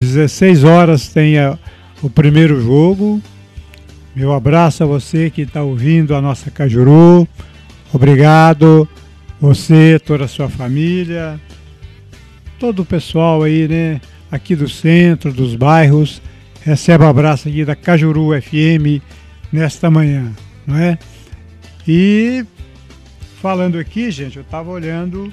16 horas tem o primeiro jogo. Meu abraço a você que está ouvindo a nossa Cajuru. Obrigado. Você, toda a sua família, todo o pessoal aí, né? Aqui do centro, dos bairros. Recebe o abraço aqui da Cajuru FM nesta manhã, não é? E falando aqui, gente, eu estava olhando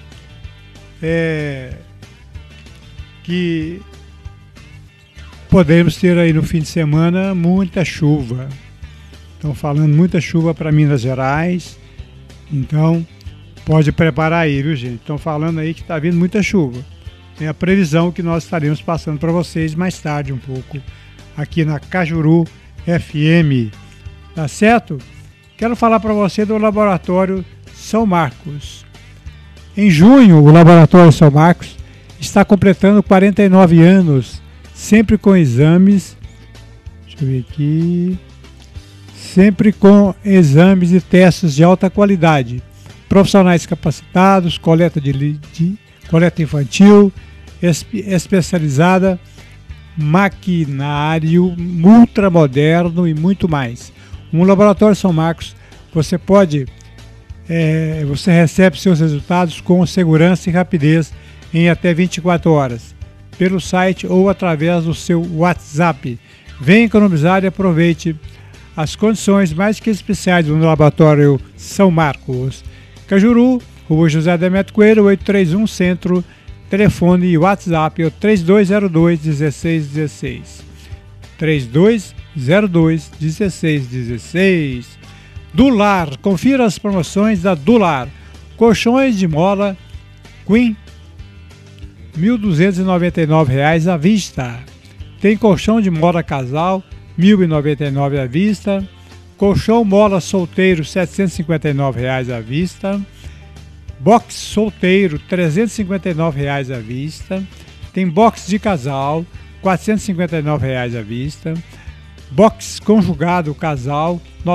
que podemos ter aí no fim de semana muita chuva. Estão falando muita chuva para Minas Gerais, então pode preparar aí, viu, gente? Estão falando aí que está vindo muita chuva. É a previsão que nós estaremos passando para vocês mais tarde um pouco aqui na Cajuru FM, tá certo? Quero falar para você do Laboratório São Marcos. Em junho, o Laboratório São Marcos está completando 49 anos, sempre com exames, deixa eu ver aqui, sempre com exames e testes de alta qualidade, profissionais capacitados, coleta coleta infantil, especializada, maquinário ultramoderno e muito mais. No Laboratório São Marcos você recebe seus resultados com segurança e rapidez em até 24 horas, pelo site ou através do seu WhatsApp. Venha economizar e aproveite as condições mais que especiais do Laboratório São Marcos. Cajuru, Rua José Demetrio Coelho, 831 Centro, telefone e WhatsApp é o 3202-1616. 3202-1616. Dular, confira as promoções da Dular. Colchões de mola Queen, R$ 1.299 à vista. Tem colchão de mola casal, R$ 1.099 à vista. Colchão mola solteiro, R$ 759 à vista. Box solteiro, R$ 359 à vista. Tem box de casal, R$ 459 à vista. Box conjugado casal, R$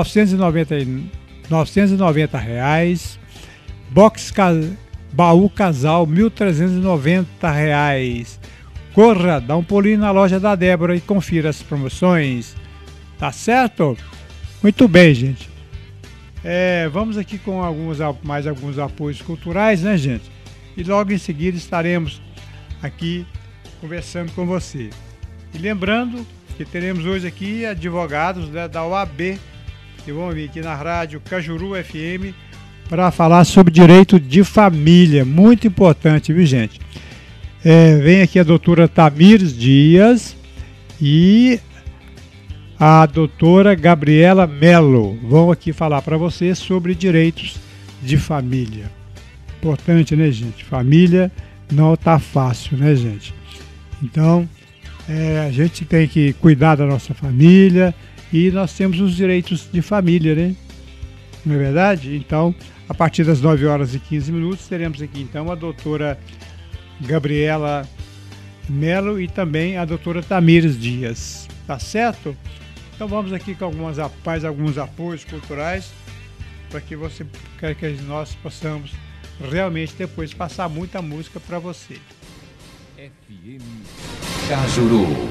990 reais. Box baú casal, R$ 1.390 reais. Corra, dá um pulinho na loja da Débora e confira as promoções. Tá certo? Muito bem, gente. Vamos aqui com mais alguns apoios culturais, né, gente? E logo em seguida estaremos aqui conversando com você. E lembrando que teremos hoje aqui advogados, né, da OAB, que vão vir aqui na rádio Cajuru FM para falar sobre direito de família. Muito importante, viu, gente? Vem aqui a doutora Tamires Dias e a doutora Gabriela Mello. Vão aqui falar para você sobre direitos de família. Importante, né, gente? Família não tá fácil, né, gente? Então, a gente tem que cuidar da nossa família e nós temos os direitos de família, né? Não é verdade? Então, a partir das 9 horas e 15 minutos, teremos aqui, então, a doutora Gabriela Mello e também a doutora Tamires Dias. Tá certo? Então, vamos aqui com alguns apoios culturais para que nós possamos realmente depois passar muita música para você. FM Cajuru.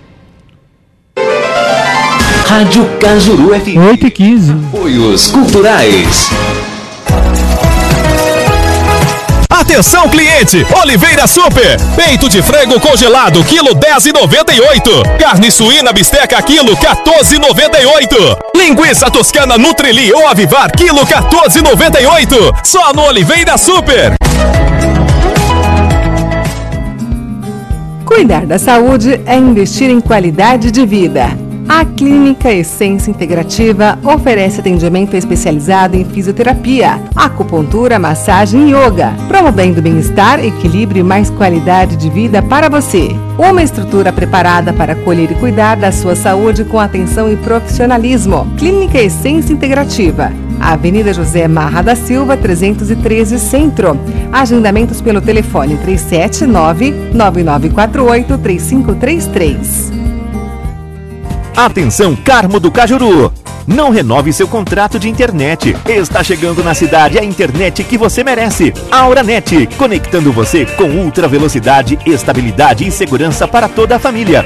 Rádio Cajuru FM. 8h15. Apoios culturais. Atenção, cliente! Oliveira Super. Peito de frango congelado, quilo 10,98. Carne suína bisteca, quilo 14,98. Linguiça toscana Nutrili ou Avivar, quilo 14,98. Só no Oliveira Super. Cuidar da saúde é investir em qualidade de vida. A Clínica Essência Integrativa oferece atendimento especializado em fisioterapia, acupuntura, massagem e yoga, promovendo bem-estar, equilíbrio e mais qualidade de vida para você. Uma estrutura preparada para acolher e cuidar da sua saúde com atenção e profissionalismo. Clínica Essência Integrativa. Avenida José Marra da Silva, 313 Centro. Agendamentos pelo telefone 379-9948-3533. Atenção, Carmo do Cajuru! Não renove seu contrato de internet. Está chegando na cidade a internet que você merece. Auranet, conectando você com ultra velocidade, estabilidade e segurança para toda a família.